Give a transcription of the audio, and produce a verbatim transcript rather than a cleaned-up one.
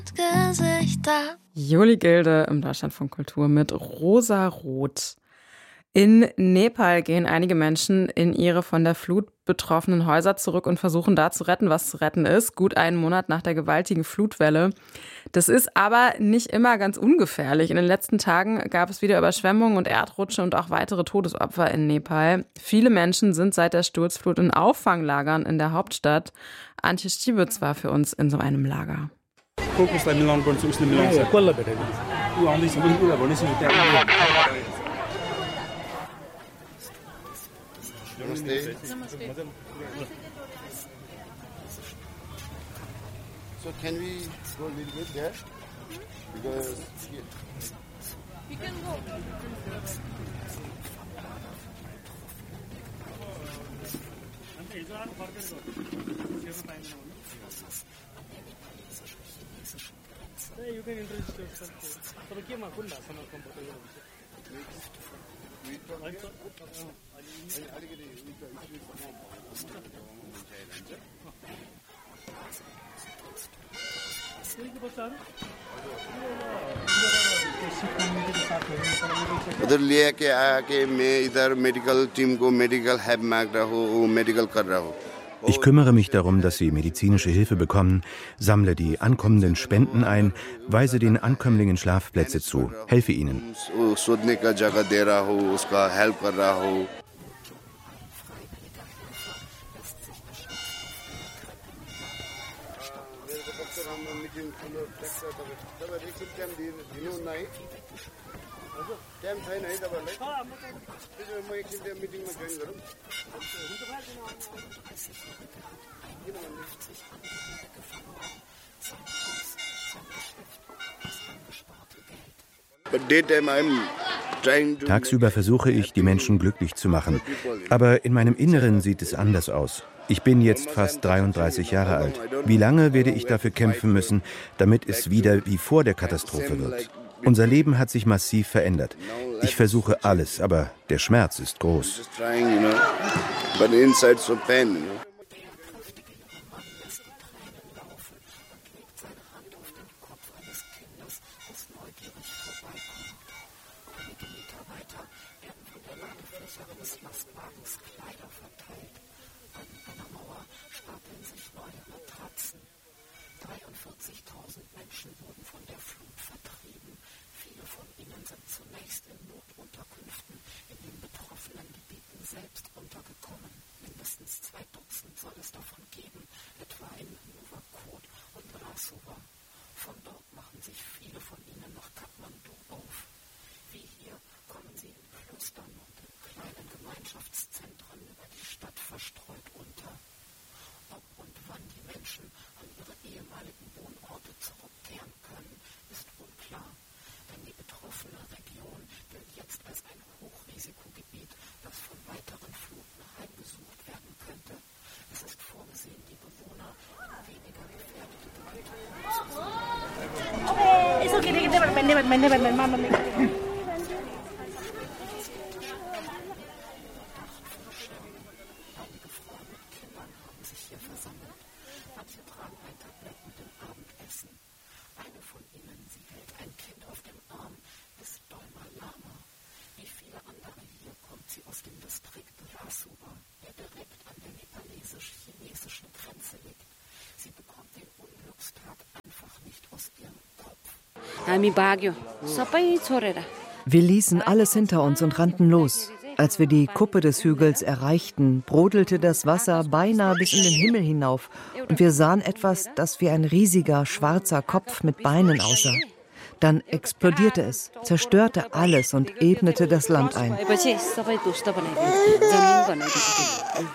Gesichter. Juli Gilde im Deutschlandfunk Kultur mit Rosa-Rot. In Nepal gehen einige Menschen in ihre von der Flut betroffenen Häuser zurück und versuchen da zu retten, was zu retten ist. Gut einen Monat nach der gewaltigen Flutwelle. Das ist aber nicht immer ganz ungefährlich. In den letzten Tagen gab es wieder Überschwemmungen und Erdrutsche und auch weitere Todesopfer in Nepal. Viele Menschen sind seit der Sturzflut in Auffanglagern in der Hauptstadt. Antje Stiebitz war für uns in so einem Lager. Namaste. So can we go a little bit there? Because here. We can go. You can introduce yourself. उधर ले के आके मैं इधर medical team को medical help मांग रहा हूँ मेडिकल कर रहा हूँ. Ich kümmere mich darum, dass sie medizinische Hilfe bekommen, sammle die ankommenden Spenden ein, weise den Ankömmlingen Schlafplätze zu, helfe ihnen. Tagsüber versuche ich, die Menschen glücklich zu machen. Aber in meinem Inneren sieht es anders aus. Ich bin jetzt fast dreiunddreißig Jahre alt. Wie lange werde ich dafür kämpfen müssen, damit es wieder wie vor der Katastrophe wird? Unser Leben hat sich massiv verändert. Ich versuche alles, aber der Schmerz ist groß. Wir ließen alles hinter uns und rannten los. Als wir die Kuppe des Hügels erreichten, brodelte das Wasser beinahe bis in den Himmel hinauf und wir sahen etwas, das wie ein riesiger, schwarzer Kopf mit Beinen aussah. Dann explodierte es, zerstörte alles und ebnete das Land ein.